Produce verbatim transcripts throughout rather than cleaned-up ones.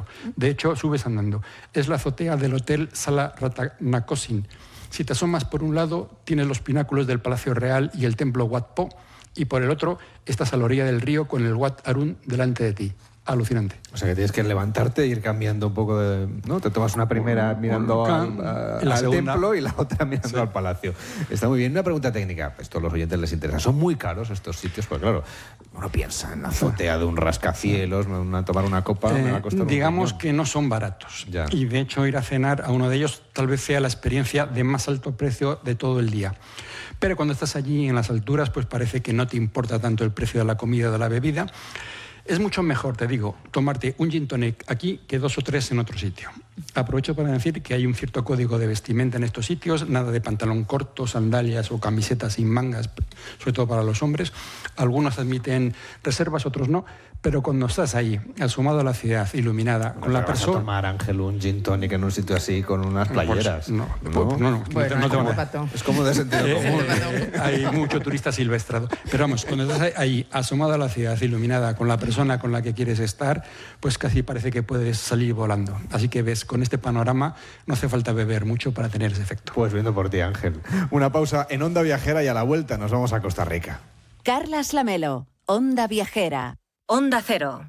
De hecho, subes andando. Es la azotea del Hotel Sala Ratanakosin. Si te asomas por un lado, tienes los pináculos del Palacio Real y el templo Wat Po, y por el otro, estás a la orilla del río con el Wat Arun delante de ti. Alucinante. O sea que tienes que levantarte e ir cambiando un poco de... ¿no? Te tomas una primera mirando al, a, al templo y la otra mirando sí. al palacio. Está muy bien. Una pregunta técnica. Esto a los oyentes les interesa. ¿Son muy caros estos sitios? Porque claro, uno piensa en la azotea de un rascacielos, a tomar una copa, eh, me va a costar un digamos millón. Que no son baratos. Ya. Y de hecho ir a cenar a uno de ellos tal vez sea la experiencia de más alto precio de todo el día. Pero cuando estás allí en las alturas, pues parece que no te importa tanto el precio de la comida o de la bebida. Es mucho mejor, te digo, tomarte un gin tonic aquí que dos o tres en otro sitio. Aprovecho para decir que hay un cierto código de vestimenta en estos sitios, nada de pantalón corto, sandalias o camisetas sin mangas, sobre todo para los hombres. Algunos admiten reservas, otros no, pero cuando estás ahí, asomado a la ciudad, iluminada, no con la persona... ¿Vas a tomar, Ángel, un gin tonic en un sitio así, con unas playeras? No, no, no, no, no, bueno, no, no, no, no, no. Es como de sentido común. Eh, hay mucho turista silvestrado. Pero vamos, cuando estás ahí, asomado a la ciudad, iluminada, con la persona con la que quieres estar, pues casi parece que puedes salir volando. Así que ves, con este panorama no hace falta beber mucho para tener ese efecto. Pues viendo por ti, Ángel. Una pausa en Onda Viajera y a la vuelta nos vamos a Costa Rica. Carlas Lamelo, Onda Viajera. Onda Cero.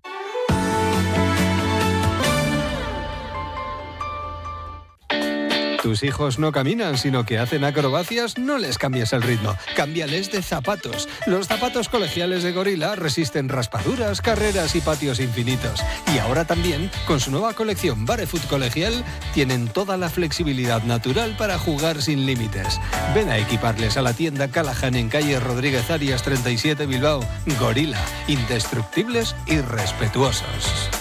¿Tus hijos no caminan, sino que hacen acrobacias? No les cambies el ritmo, cámbiales de zapatos. Los zapatos colegiales de Gorilla resisten raspaduras, carreras y patios infinitos. Y ahora también, con su nueva colección Barefoot Colegial, tienen toda la flexibilidad natural para jugar sin límites. Ven a equiparles a la tienda Callahan en calle Rodríguez Arias treinta y siete Bilbao. Gorilla, indestructibles y respetuosos.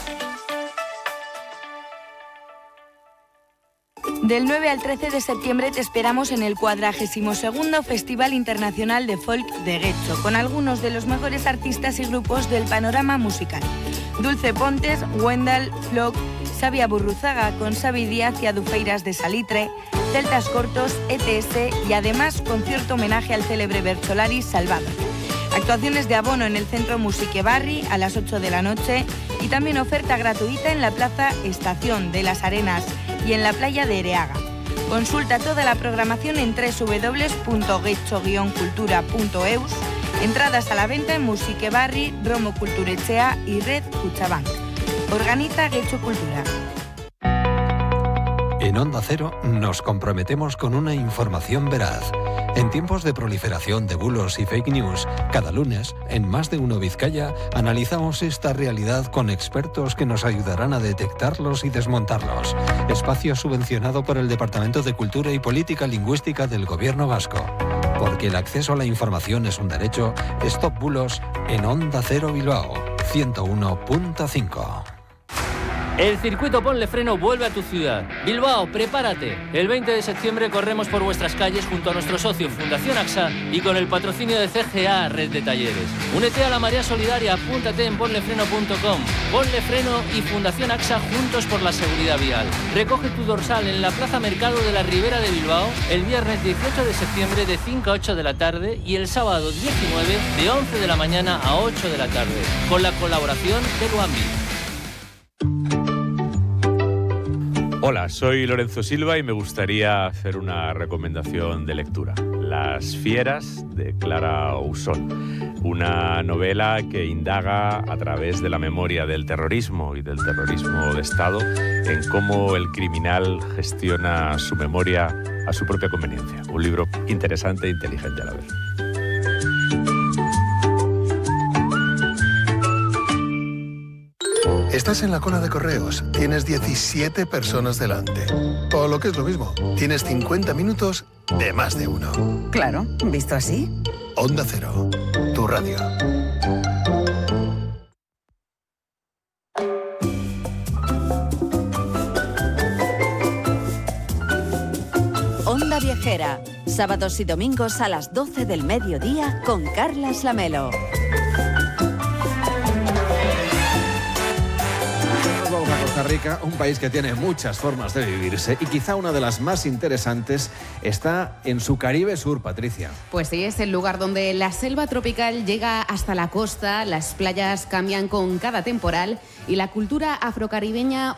Del nueve al trece de septiembre te esperamos en el cuadragésimo segundo Festival Internacional de Folk de Guecho, con algunos de los mejores artistas y grupos del panorama musical. Dulce Pontes, Wendal, Flock, Xavi Burruzaga con Xavi Díaz y Adufeiras de Salitre, Celtas Cortos, E T S y además concierto homenaje al célebre Bercholari Salvador. Actuaciones de abono en el Centro Musique Barri a las ocho de la noche y también oferta gratuita en la Plaza Estación de las Arenas y en la playa de Ereaga. Consulta toda la programación en doble u doble u doble u punto guecho guion cultura punto eus. Entradas a la venta en Musique Barri, Romo Culturechea y Red Cuchabank. Organiza Guecho Cultura. En Onda Cero nos comprometemos con una información veraz. En tiempos de proliferación de bulos y fake news, cada lunes, en Más de Uno Vizcaya, analizamos esta realidad con expertos que nos ayudarán a detectarlos y desmontarlos. Espacio subvencionado por el Departamento de Cultura y Política Lingüística del Gobierno Vasco. Porque el acceso a la información es un derecho, Stop Bulos en Onda Cero Bilbao, ciento uno punto cinco. El circuito Ponle Freno vuelve a tu ciudad. Bilbao, prepárate. El veinte de septiembre corremos por vuestras calles junto a nuestro socio Fundación AXA y con el patrocinio de C G A Red de Talleres. Únete a la marea solidaria, apúntate en ponlefreno punto com. Ponle Freno y Fundación AXA juntos por la seguridad vial. Recoge tu dorsal en la Plaza Mercado de la Ribera de Bilbao el viernes dieciocho de septiembre de cinco a ocho de la tarde y el sábado diecinueve de once de la mañana a ocho de la tarde. Con la colaboración de Luambi. Hola, soy Lorenzo Silva y me gustaría hacer una recomendación de lectura. Las fieras de Clara Ousón, una novela que indaga a través de la memoria del terrorismo y del terrorismo de Estado en cómo el criminal gestiona su memoria a su propia conveniencia. Un libro interesante e inteligente a la vez. Estás en la cola de correos, tienes diecisiete personas delante. O lo que es lo mismo, tienes cincuenta minutos de más de uno. Claro, visto así. Onda Cero, tu radio. Onda Viajera, sábados y domingos a las doce del mediodía con Carlas Lamelo. Costa Rica, un país que tiene muchas formas de vivirse y quizá una de las más interesantes está en su Caribe Sur, Patricia. Pues sí, es el lugar donde la selva tropical llega hasta la costa, las playas cambian con cada temporal y la cultura afrocaribeña